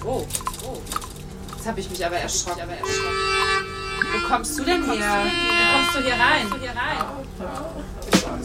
Oh. Jetzt habe ich mich aber erschrocken. Wo kommst du denn her? Wie kommst du hier rein?